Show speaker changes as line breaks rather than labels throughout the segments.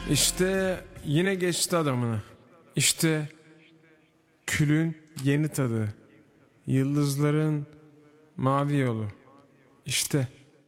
İşte yine geçti adamını. İşte külün yeni tadı. Yıldızların mavi yolu. İşte.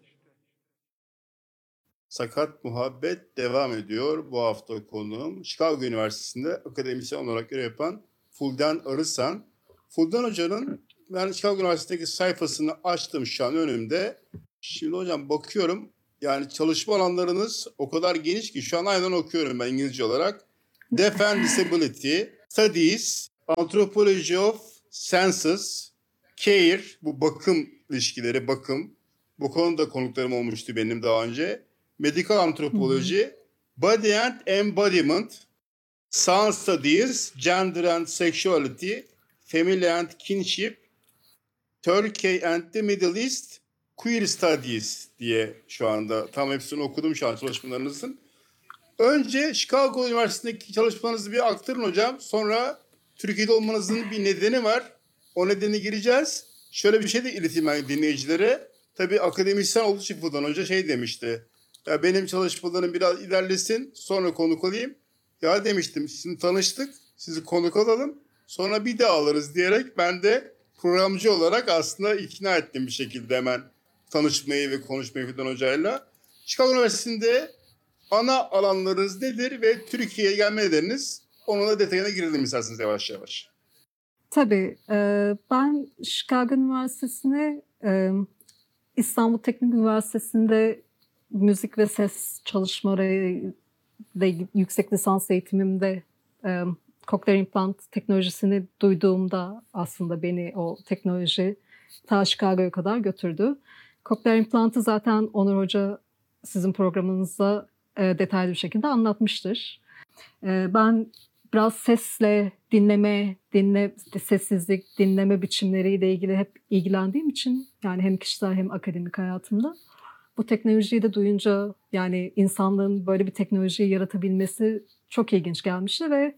Sakat Muhabbet devam ediyor. Bu hafta konuğum Chicago Üniversitesi'nde akademisyen olarak görev yapan Fulden Arısan. Fulden Hoca'nın ben Chicago Üniversitesi'ndeki sayfasını açtım şu an önümde. Şimdi hocam bakıyorum, yani çalışma alanlarınız o kadar geniş ki şu an aynen okuyorum ben İngilizce olarak. Deaf and Disability, Studies, Anthropology of Senses, Care, bu bakım ilişkileri, bakım. Bu konuda konuklarım olmuştu benim daha önce. Medical Anthropology, Body and Embodiment, Sound Studies, Gender and Sexuality, Family and Kinship, Turkey and the Middle East, Queer Studies diye şu anda tam hepsini okudum şu an çalışmalarınızın. Önce Chicago Üniversitesi'ndeki çalışmalarınızı bir aktarın hocam. Sonra Türkiye'de olmanızın bir nedeni var. O nedeni gireceğiz. Şöyle bir şey de ileteyim ben dinleyicilere. Tabii akademisyen olduğu için Fulden Hoca şey demişti. Ya benim çalışmalarım biraz ilerlesin, sonra konuk olayım. Ya demiştim, şimdi tanıştık, sizi konuk alalım, sonra bir daha alırız diyerek ben de programcı olarak aslında ikna ettim bir şekilde hemen tanışmayı ve konuşmayı Fulden Hoca'yla. Chicago Üniversitesi'nde ana alanlarınız nedir ve Türkiye'ye gelme nedeniniz? Onun da detayına girelim isterseniz yavaş yavaş.
Tabii. Ben Chicago Üniversitesi'ne İstanbul Teknik Üniversitesi'nde müzik ve ses çalışmaları ve yüksek lisans eğitimimde kokleer implant teknolojisini duyduğumda aslında beni o teknoloji ta Chicago'ya kadar götürdü. Kokleer implantı zaten Onur Hoca sizin programınızda detaylı bir şekilde anlatmıştır. Ben biraz sesle sessizlik, dinleme biçimleriyle ilgili hep ilgilendiğim için, yani hem kişisel hem akademik hayatımda bu teknolojiyi de duyunca, yani insanlığın böyle bir teknolojiyi yaratabilmesi çok ilginç gelmişti ve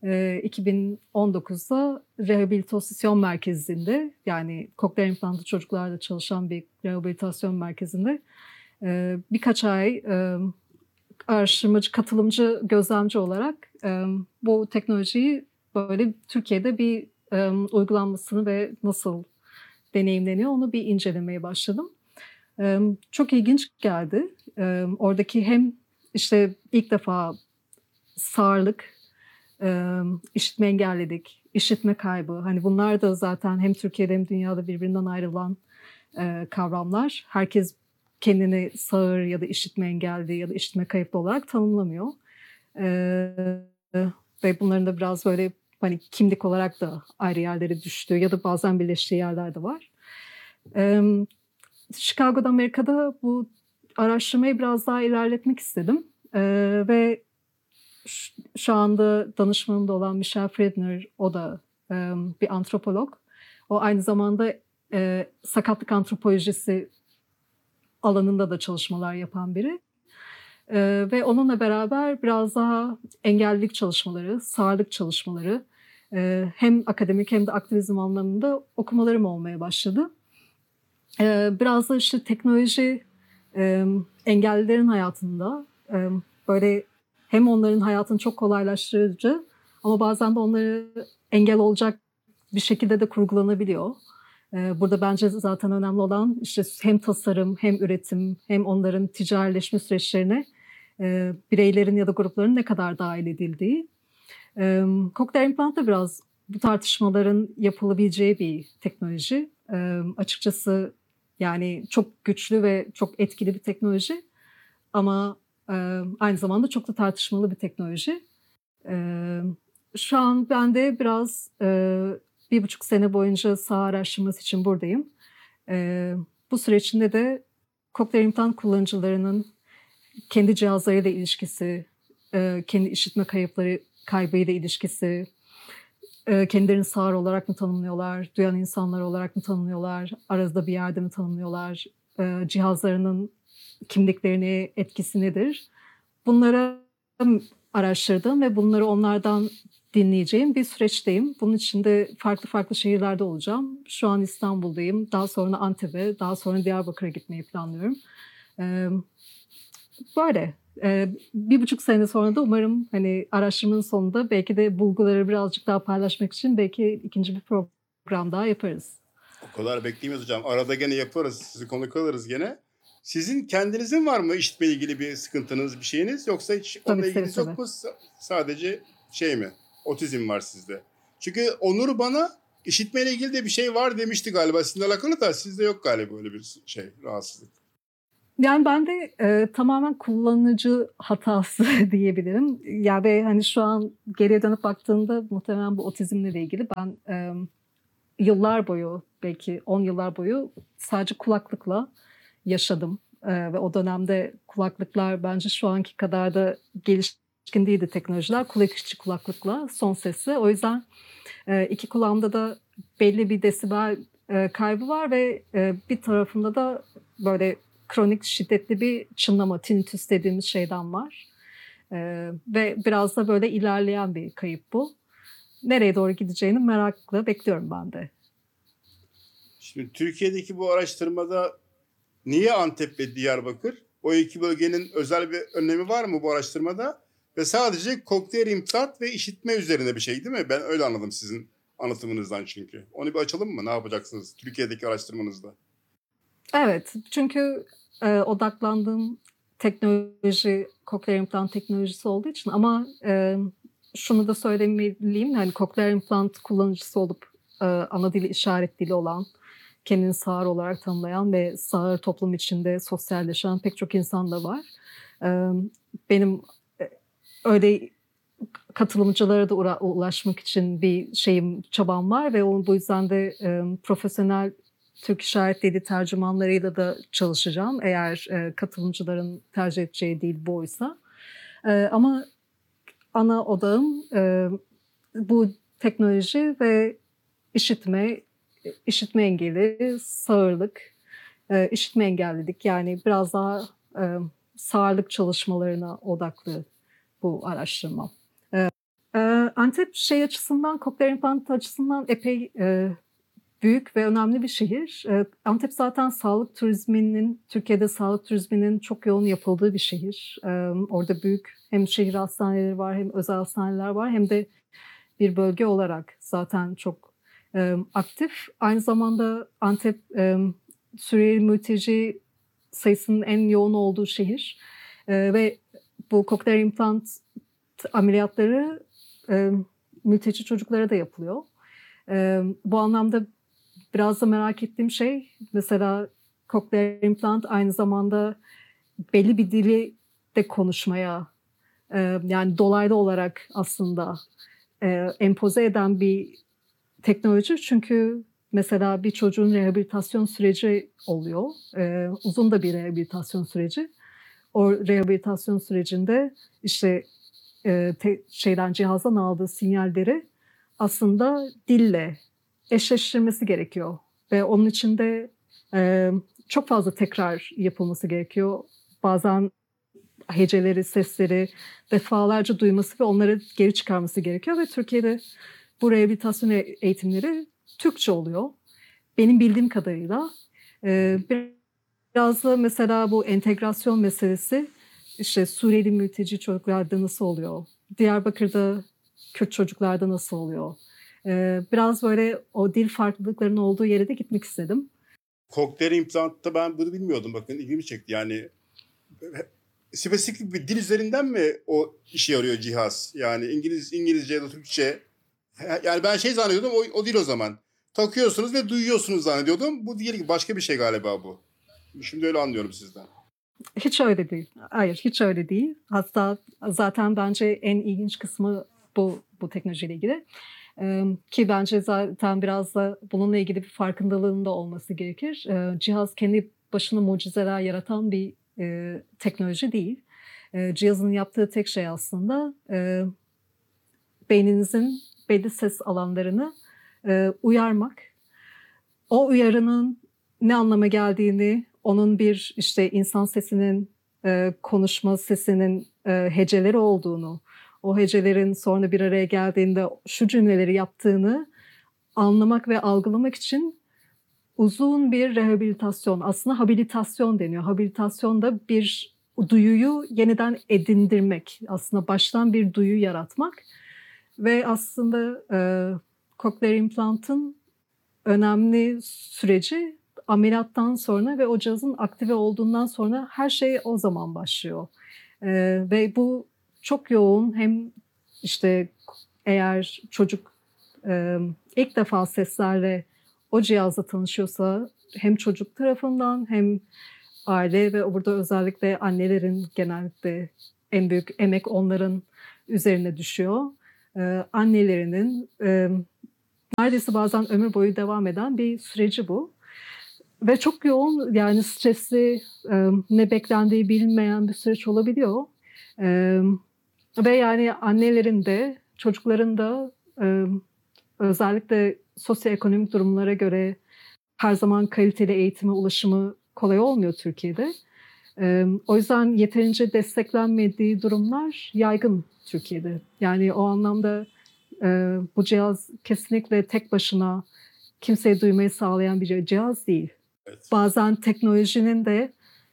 2019'da rehabilitasyon merkezinde, yani kokleer implantlı çocuklarla çalışan bir rehabilitasyon merkezinde birkaç ay araştırmacı, katılımcı, gözlemci olarak bu teknolojiyi böyle Türkiye'de bir uygulanmasını ve nasıl deneyimleniyor onu bir incelemeye başladım. Çok ilginç geldi. Oradaki hem işte ilk defa sağırlık, işitme engellilik, işitme kaybı, hani bunlar da zaten hem Türkiye'de hem dünyada birbirinden ayrılan kavramlar. Herkes kendini sağır ya da işitme engelli ya da işitme kayıplı olarak tanımlamıyor. Ve bunların da biraz böyle hani kimlik olarak da ayrı yerlere düştüğü ya da bazen birleştiği yerler de var. Chicago'da, Amerika'da bu araştırmayı biraz daha ilerletmek istedim. Ve şu anda danışmanımda olan Michelle Friedner, o da bir antropolog. O aynı zamanda sakatlık antropolojisi alanında da çalışmalar yapan biri. Ve onunla beraber biraz daha engellilik çalışmaları, sağırlık çalışmaları, hem akademik hem de aktivizm anlamında okumalarım olmaya başladı. Biraz da işte teknoloji engellilerin hayatında böyle hem onların hayatını çok kolaylaştırıcı ama bazen de onları engel olacak bir şekilde de kurgulanabiliyor. Burada bence zaten önemli olan işte hem tasarım hem üretim hem onların ticarileşme süreçlerine bireylerin ya da grupların ne kadar dahil edildiği. Kokleer implant da biraz bu tartışmaların yapılabileceği bir teknoloji. Açıkçası yani çok güçlü ve çok etkili bir teknoloji ama aynı zamanda çok da tartışmalı bir teknoloji. Şu an ben de biraz 1,5 sene boyunca saha araştırması için buradayım. Bu süreç içinde de kokleer implant kullanıcılarının kendi cihazlarıyla ilişkisi, kendi işitme kaybıyla ilişkisi, kendilerini sağır olarak mı tanımlıyorlar, duyan insanlar olarak mı tanımlıyorlar, arada bir yerde mi tanımlıyorlar, cihazlarının kimliklerine etkisi nedir? Bunları araştırdım ve bunları onlardan dinleyeceğim bir süreçteyim. Bunun için de farklı farklı şehirlerde olacağım. Şu an İstanbul'dayım. Daha sonra Antep'e, daha sonra Diyarbakır'a gitmeyi planlıyorum. Böyle. 1,5 sene sonra da umarım hani araştırmanın sonunda belki de bulguları birazcık daha paylaşmak için belki ikinci bir program daha yaparız.
O kadar bekleyemeyiz hocam. Arada gene yaparız. Sizi konuk alırız gene. Sizin kendinizin var mı işitme ilgili bir sıkıntınız, bir şeyiniz? Yoksa hiç
Tabii,
onunla ilginiz
tabii.
yok mu? Sadece şey mi? Otizm var sizde. Çünkü Onur bana işitmeyle ilgili de bir şey var demişti galiba. Sizinle alakalı da sizde yok galiba öyle bir şey, rahatsızlık.
Yani ben de tamamen kullanıcı hatası diyebilirim. Ya ve hani şu an geriye dönüp baktığımda muhtemelen bu otizmle ilgili ben yıllar boyu, belki 10 yıllar boyu sadece kulaklıkla yaşadım. Ve o dönemde kulaklıklar bence şu anki kadar da gelişkin değildi teknolojiler. Kulak içi kulaklıkla son sesli. O yüzden iki kulağımda da belli bir desibel kaybı var ve bir tarafımda da böyle kronik şiddetli bir çınlama, tinnitus dediğimiz şeyden var. Ve biraz da böyle ilerleyen bir kayıp bu. Nereye doğru gideceğini merakla bekliyorum ben de.
Şimdi Türkiye'deki bu araştırmada niye Antep ve Diyarbakır? O iki bölgenin özel bir önemi var mı bu araştırmada? Ve sadece kokleer implant ve işitme üzerine bir şey değil mi? Ben öyle anladım sizin anlatımınızdan çünkü. Onu bir açalım mı? Ne yapacaksınız Türkiye'deki araştırmanızda?
Evet, çünkü odaklandığım teknoloji kokleer implant teknolojisi olduğu için ama şunu da söylemeliyim. Hani kokleer implant kullanıcısı olup ana dili işaret dili olan, kendini sağır olarak tanımlayan ve sağır toplum içinde sosyalleşen pek çok insan da var. Benim öyle katılımcılara da ulaşmak için bir çabam var ve bu yüzden de profesyonel Türk İşaret Dili tercümanlarıyla da çalışacağım eğer katılımcıların tercih edeceği dil bu oysa. Ama ana odağım bu teknoloji ve işitme engeli, sağırlık, işitme engellilik, yani biraz daha sağırlık çalışmalarına odaklı bu araştırma. Antep açısından, kokleer implant açısından epey büyük ve önemli bir şehir. Antep zaten Türkiye'de sağlık turizminin çok yoğun yapıldığı bir şehir. Orada büyük hem şehir hastaneleri var, hem özel hastaneler var, hem de bir bölge olarak zaten çok aktif. Aynı zamanda Antep Suriyeli mülteci sayısının en yoğun olduğu şehir. Ve bu kokleer implant ameliyatları mülteci çocuklara da yapılıyor. Bu anlamda biraz da merak ettiğim şey, mesela kokleer implant aynı zamanda belli bir dili de konuşmaya, yani dolaylı olarak aslında empoze eden bir teknoloji. Çünkü mesela bir çocuğun rehabilitasyon süreci oluyor. Uzun da bir rehabilitasyon süreci. O rehabilitasyon sürecinde işte cihazdan aldığı sinyalleri aslında dille eşleştirmesi gerekiyor. Ve onun için de çok fazla tekrar yapılması gerekiyor. Bazen heceleri, sesleri defalarca duyması ve onları geri çıkarması gerekiyor. Ve Türkiye'de bu rehabilitasyon eğitimleri Türkçe oluyor. Benim bildiğim kadarıyla. Biraz da mesela bu entegrasyon meselesi, işte Suriyeli mülteci çocuklarda nasıl oluyor? Diyarbakır'da Kürt çocuklarda nasıl oluyor? Biraz böyle o dil farklılıklarının olduğu yere de gitmek istedim.
Kokleer implantta ben bunu bilmiyordum. Bakın ilgimi çekti. Yani spesifik bir dil üzerinden mi o işe yarıyor cihaz? Yani İngilizce ya da Türkçe. Yani ben zannediyordum, o değil o zaman. Takıyorsunuz ve duyuyorsunuz zannediyordum. Bu değil, başka bir şey galiba bu. Şimdi öyle anlıyorum sizden.
Hiç öyle değil. Hayır, hiç öyle değil. Hatta zaten bence en ilginç kısmı bu teknolojiyle ilgili. Ki bence zaten biraz da bununla ilgili bir farkındalığın da olması gerekir. Cihaz kendi başına mucizeler yaratan bir teknoloji değil. Cihazın yaptığı tek şey aslında beyninizin belli ses alanlarını uyarmak. O uyarının ne anlama geldiğini, onun bir işte insan sesinin, konuşma sesinin heceleri olduğunu, o hecelerin sonra bir araya geldiğinde şu cümleleri yaptığını anlamak ve algılamak için uzun bir rehabilitasyon, aslında habilitasyon deniyor. Habilitasyon da bir duyuyu yeniden edindirmek, aslında baştan bir duyu yaratmak ve aslında cochlear implantın önemli süreci ameliyattan sonra ve o cihazın aktive olduğundan sonra her şey o zaman başlıyor. Ve bu çok yoğun, hem işte eğer çocuk ilk defa seslerle o cihazla tanışıyorsa hem çocuk tarafından hem aile ve burada özellikle annelerin genellikle en büyük emek onların üzerine düşüyor. Annelerinin neredeyse bazen ömür boyu devam eden bir süreci bu. Ve çok yoğun, yani stresli, ne beklendiği bilinmeyen bir süreç olabiliyor. Ve yani annelerin de çocukların da özellikle sosyoekonomik durumlara göre her zaman kaliteli eğitime ulaşımı kolay olmuyor Türkiye'de. O yüzden yeterince desteklenmediği durumlar yaygın Türkiye'de. Yani o anlamda bu cihaz kesinlikle tek başına kimseyi duymayı sağlayan bir cihaz değil.
Evet.
Bazen teknolojinin de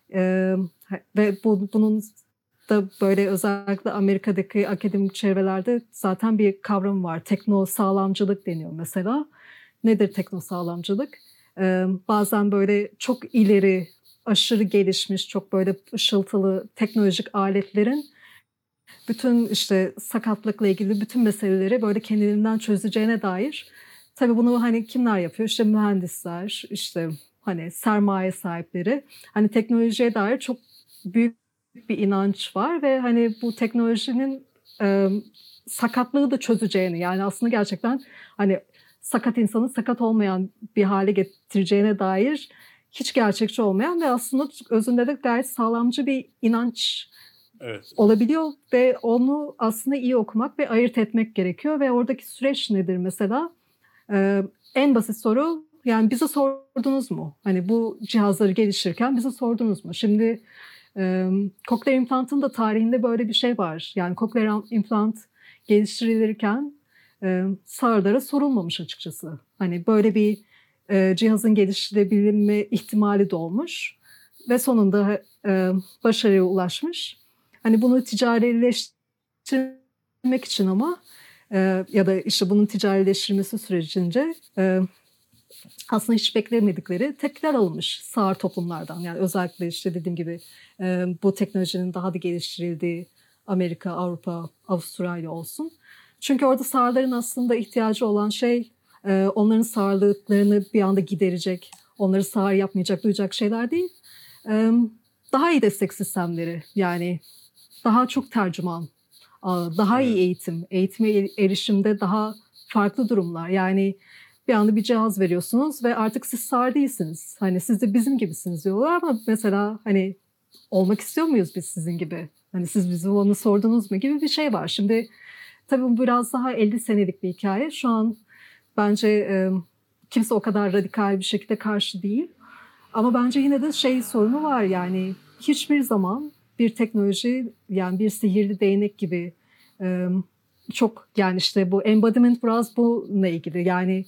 ve bunun da böyle özellikle Amerika'daki akademik çevrelerde zaten bir kavram var. Teknosağlamcılık deniyor mesela. Nedir teknosağlamcılık? Bazen böyle çok ileri, aşırı gelişmiş, çok böyle ışıltılı teknolojik aletlerin bütün işte sakatlıkla ilgili bütün meseleleri böyle kendiliğinden çözeceğine dair. Tabii bunu hani kimler yapıyor? İşte mühendisler, işte hani sermaye sahipleri. Hani teknolojiye dair çok büyük bir inanç var ve hani bu teknolojinin sakatlığı da çözeceğini, yani aslında gerçekten hani sakat insanı sakat olmayan bir hale getireceğine dair hiç gerçekçi olmayan ve aslında özünde de gayet sağlamcı bir inanç olabiliyor ve onu aslında iyi okumak ve ayırt etmek gerekiyor. Ve oradaki süreç nedir mesela? En basit soru, yani bize sordunuz mu? Hani bu cihazları geliştirirken bize sordunuz mu? Şimdi cochlear implantın da tarihinde böyle bir şey var. Yani cochlear implant geliştirilirken sağırlara sorulmamış açıkçası. Hani böyle bir cihazın geliştirebilme ihtimali de olmuş ve sonunda başarıya ulaşmış. Hani bunu ticarileştirmek için ama ya da işte bunun ticarileştirilmesi sürecince aslında hiç beklemedikleri tepkiler alınmış sağır toplumlardan. Yani özellikle işte dediğim gibi bu teknolojinin daha da geliştirildiği Amerika, Avrupa, Avustralya olsun. Çünkü orada sağırların aslında ihtiyacı olan şey onların sağırlıklarını bir anda giderecek, onları sağır yapmayacak, duyacak şeyler değil. Daha iyi destek sistemleri, yani daha çok tercüman, daha iyi eğitim, eğitime erişimde daha farklı durumlar. Yani bir anda bir cihaz veriyorsunuz ve artık siz sağır değilsiniz. Hani siz de bizim gibisiniz diyorlar ama mesela hani olmak istiyor muyuz biz sizin gibi? Hani siz bize onu sordunuz mu gibi bir şey var. Şimdi tabii bu biraz daha 50 senelik bir hikaye. Şu an bence kimse o kadar radikal bir şekilde karşı değil. Ama bence yine de sorunu var, yani hiçbir zaman bir teknoloji, yani bir sihirli değnek gibi çok, yani işte bu embodiment biraz bununla ilgili. Yani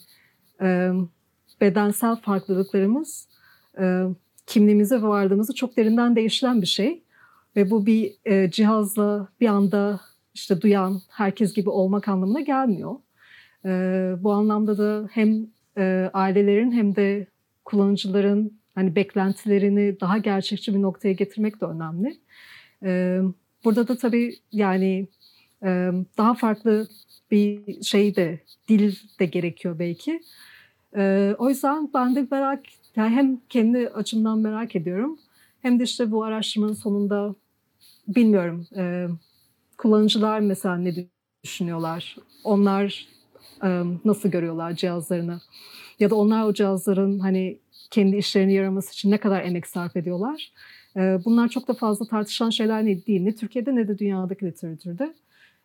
bedensel farklılıklarımız kimliğimizi ve varlığımızı çok derinden değiştiren bir şey. Ve bu bir cihazla bir anda işte duyan herkes gibi olmak anlamına gelmiyor. Bu anlamda da hem ailelerin hem de kullanıcıların hani beklentilerini daha gerçekçi bir noktaya getirmek de önemli. Burada da tabii yani daha farklı bir dil de gerekiyor belki. O yüzden ben de yani hem kendi açımdan merak ediyorum hem de işte bu araştırmanın sonunda bilmiyorum kullanıcılar mesela ne düşünüyorlar? Onlar nasıl görüyorlar cihazlarını? Ya da onlar o cihazların hani kendi işlerine yaraması için ne kadar emek sarf ediyorlar? Bunlar çok da fazla tartışılan şeyler değil. Ne Türkiye'de ne de dünyadaki literatürde.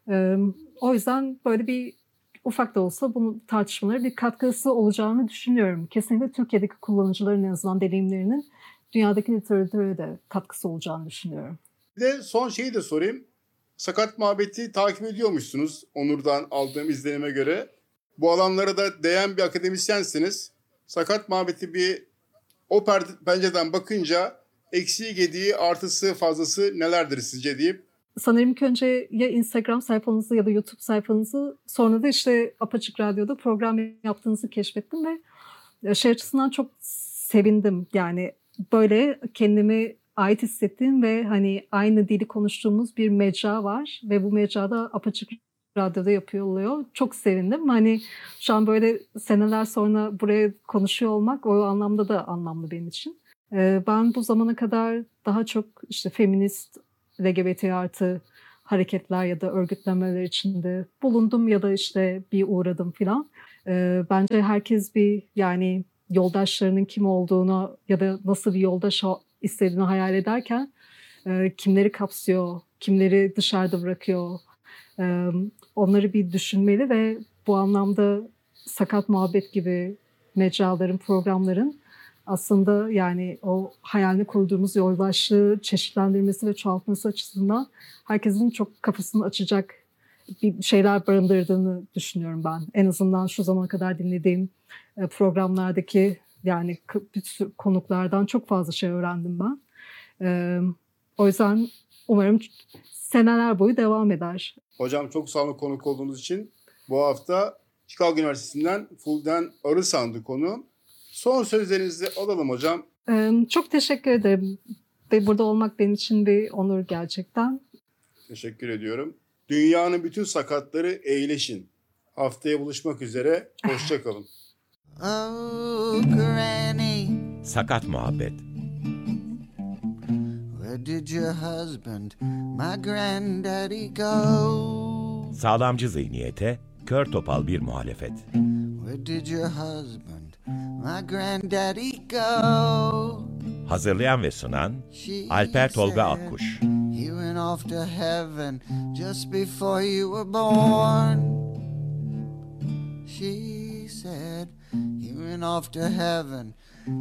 O yüzden böyle bir ufak da olsa bunun tartışmalara bir katkısı olacağını düşünüyorum. Kesinlikle Türkiye'deki kullanıcıların en azından deneyimlerinin dünyadaki literatüre de katkısı olacağını düşünüyorum.
Bir de son şeyi de sorayım. Sakat Muhabbeti takip ediyormuşsunuz Onur'dan aldığım izlenime göre. Bu alanlara da değen bir akademisyensiniz. Sakat Muhabbeti bir o pencereden bakınca eksiği, gediği, artısı, fazlası nelerdir sizce deyip
Sanırım ilk önce ya Instagram sayfanızı ya da YouTube sayfanızı, sonra da işte Apaçık Radyo'da program yaptığınızı keşfettim ve şey açısından çok sevindim. Yani böyle kendimi ait hissettiğim ve hani aynı dili konuştuğumuz bir mecra var ve bu mecrada Apaçık Radyo'da yapıyor oluyor. Çok sevindim. Hani şu an böyle seneler sonra buraya konuşuyor olmak o anlamda da anlamlı benim için. Ben bu zamana kadar daha çok işte feminist, LGBT artı hareketler ya da örgütlenmeler içinde bulundum ya da işte bir uğradım filan. Bence herkes bir yani yoldaşlarının kim olduğunu ya da nasıl bir yoldaş istediğini hayal ederken kimleri kapsıyor, kimleri dışarıda bırakıyor, onları bir düşünmeli ve bu anlamda Sakat Muhabbet gibi mecraların, programların aslında yani o hayalini kurduğumuz yoldaşlığı çeşitlendirmesi ve çoğaltması açısından herkesin çok kafasını açacak bir şeyler barındırdığını düşünüyorum ben. En azından şu zamana kadar dinlediğim programlardaki yani bir sürü konuklardan çok fazla şey öğrendim ben. O yüzden umarım seneler boyu devam eder.
hocam çok sağ olun konuk olduğunuz için. Bu hafta Chicago Üniversitesi'nden Fulden Arısan'dı konu. Son sözlerinizi alalım hocam.
Çok teşekkür ederim. Ve burada olmak benim için bir onur gerçekten.
Teşekkür ediyorum. Dünyanın bütün sakatları eğleşin. Haftaya buluşmak üzere. Hoşça kalın.
Oh, Granny,
Sakat Muhabbet.
where did your husband, my granddaddy, go?
Sağlamcı zihniyete, kör topal bir muhalefet.
Where did your husband, my granddaddy, go?
Hazırlayan ve sunan
She
Alper Tolga
said
Akkuş.
he went off to heaven just before you were born. She said he went off to heaven